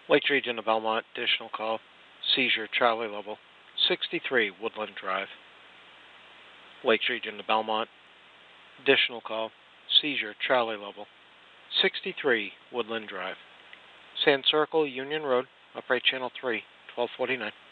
Lakes Region of Belmont, additional call, seizure, Charlie level, 63 Woodland Drive. Lakes Region of Belmont, additional call, seizure, Charlie level, 63 Woodland Drive. Sand Circle, Union Road, upright channel 3, 1249.